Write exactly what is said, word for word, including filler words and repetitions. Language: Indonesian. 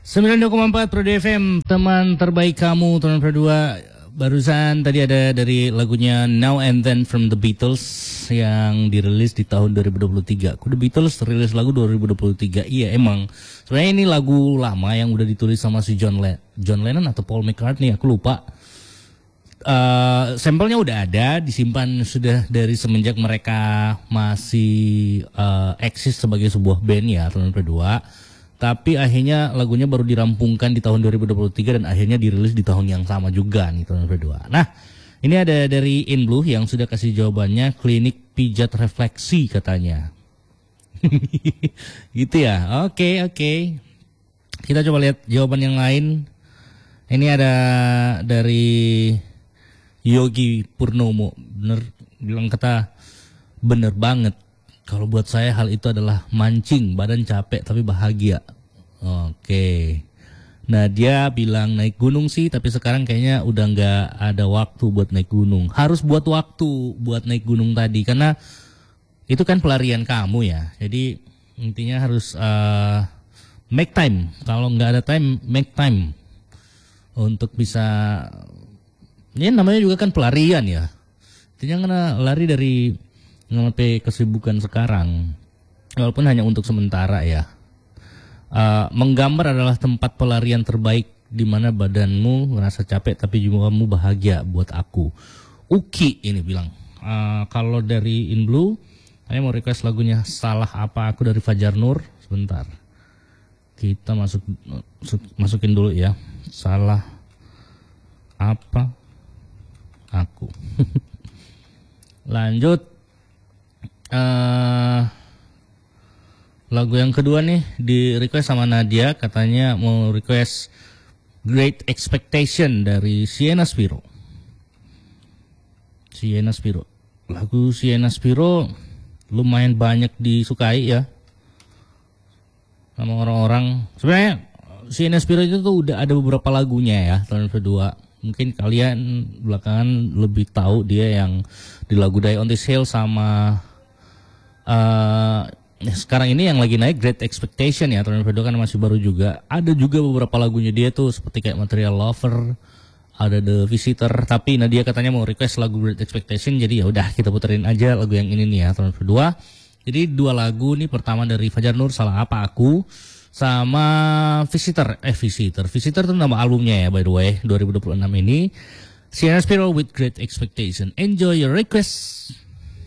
sembilan puluh dua koma empat Pro D F M, teman terbaik kamu, teman berdua. Barusan tadi ada dari lagunya Now and Then from The Beatles yang dirilis di tahun dua ribu dua puluh tiga. The Beatles rilis lagu dua ribu dua puluh tiga. Iya emang. Sebenarnya ini lagu lama yang udah ditulis sama si John, Le- John Lennon atau Paul McCartney, aku lupa. Uh, sampelnya udah ada, disimpan sudah dari semenjak mereka masih uh, eksis sebagai sebuah band ya, teman berdua. Tapi akhirnya lagunya baru dirampungkan di tahun dua ribu dua puluh tiga dan akhirnya dirilis di tahun yang sama juga nih teman berdua. Nah, ini ada dari In Blue yang sudah kasih jawabannya, klinik pijat refleksi katanya. Gitu ya. Oke, okay, oke. Okay. Kita coba lihat jawaban yang lain. Ini ada dari Yogi Purnomo. Bener bilang kata bener banget. Kalau buat saya hal itu adalah mancing, badan capek tapi bahagia. Oke. Nah dia bilang naik gunung sih, tapi sekarang kayaknya udah nggak ada waktu buat naik gunung. Harus buat waktu buat naik gunung tadi, karena itu kan pelarian kamu ya. Jadi intinya harus uh, make time. Kalau nggak ada time, make time. Untuk bisa, ini namanya juga kan pelarian ya. Intinya karena lari dari sampai kesibukan sekarang, walaupun hanya untuk sementara ya. Uh, menggambar adalah tempat pelarian terbaik di mana badanmu merasa capek tapi juga kamu bahagia buat aku. Uki ini bilang, uh, kalau dari In Blue, saya mau request lagunya Salah Apa Aku dari Fajar Nur. Sebentar, kita masuk masukin dulu ya. Salah Apa Aku. Lanjut. Uh, lagu yang kedua nih di request sama Nadia, katanya mau request Great Expectation dari Sienna Spiro. Sienna Spiro, lagu Sienna Spiro lumayan banyak disukai ya sama orang-orang. Sebenarnya Sienna Spiro itu tuh udah ada beberapa lagunya ya tahun kedua. Mungkin kalian belakangan lebih tahu dia yang di lagu Die on This Hill sama Uh, sekarang ini yang lagi naik Great Expectation ya, tahun kedua kan masih baru juga. Ada juga beberapa lagunya dia tuh seperti kayak Material Lover, ada The Visitor. Tapi Nadia katanya mau request lagu Great Expectation, jadi ya udah kita puterin aja lagu yang ini nih ya, tahun kedua. Jadi dua lagu nih, pertama dari Fajar Nur Salah Apa Aku, sama Visitor. Eh Visitor, Visitor itu nama albumnya ya by the way, dua ribu dua puluh enam ini. Sienna Spiro with Great Expectation. Enjoy your request.